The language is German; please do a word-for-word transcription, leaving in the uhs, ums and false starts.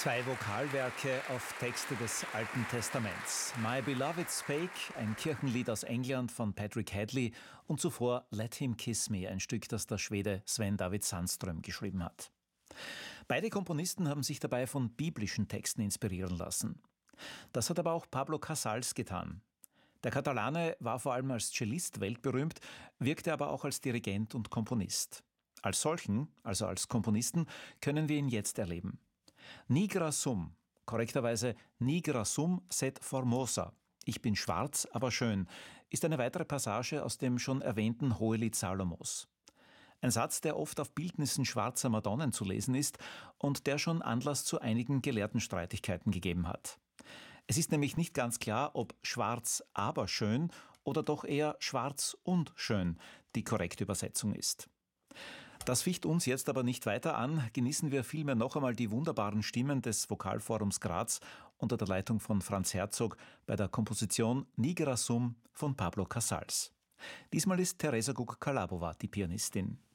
Zwei Vokalwerke auf Texte des Alten Testaments. My Beloved Spake, ein Kirchenlied aus England von Patrick Hadley, und zuvor Let Him Kiss Me, ein Stück, das der Schwede Sven David Sandström geschrieben hat. Beide Komponisten haben sich dabei von biblischen Texten inspirieren lassen. Das hat aber auch Pablo Casals getan. Der Katalane war vor allem als Cellist weltberühmt, wirkte aber auch als Dirigent und Komponist. Als solchen, also als Komponisten, können wir ihn jetzt erleben. Nigra sum, korrekterweise Nigra sum sed formosa, ich bin schwarz, aber schön, ist eine weitere Passage aus dem schon erwähnten Hohelied Salomos. Ein Satz, der oft auf Bildnissen schwarzer Madonnen zu lesen ist und der schon Anlass zu einigen Gelehrtenstreitigkeiten gegeben hat. Es ist nämlich nicht ganz klar, ob schwarz aber schön oder doch eher schwarz und schön die korrekte Übersetzung ist. Das ficht uns jetzt aber nicht weiter an, genießen wir vielmehr noch einmal die wunderbaren Stimmen des Vokalforums Graz unter der Leitung von Franz Herzog bei der Komposition Nigra sum von Pablo Casals. Diesmal ist Teresa Guk-Kalabova die Pianistin.